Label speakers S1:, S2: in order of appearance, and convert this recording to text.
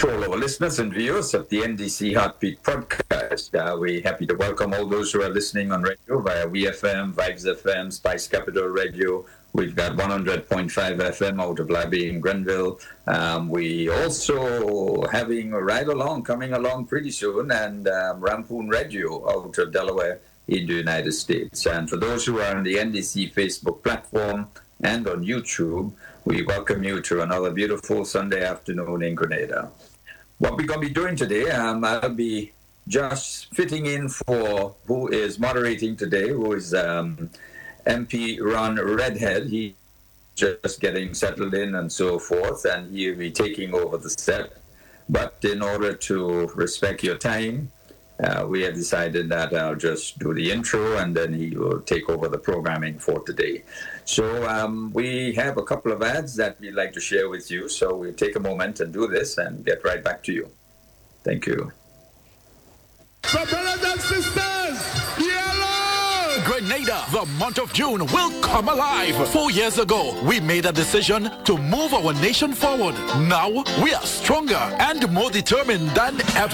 S1: to all our listeners and viewers of the NDC Heartbeat podcast. We're happy to welcome all those who are listening on radio via WeFM, Vibes FM, Spice Capital Radio. We've got 100.5 FM out of Labby in Grenville. We also having a ride along coming along pretty soon, and Rampoon Radio out of Delaware in the United States. And for those who are on the NDC Facebook platform and on YouTube, we welcome you to another beautiful Sunday afternoon in Grenada. What we're going to be doing today, I'll be just fitting in for who is moderating today, who is MP Ron Redhead. He's just getting settled in and so forth, and he'll be taking over the set. But in order to respect your time, we have decided that I'll just do the intro and then he will take over the programming for today. So we have a couple of ads that we'd like to share with you. So we'll take a moment and do this and get right back to you. Thank you.
S2: So brothers and sisters, yellow!
S3: Grenada, the month of June will come alive. 4 years ago, we made a decision to move our nation forward. Now, we are stronger and more determined than ever.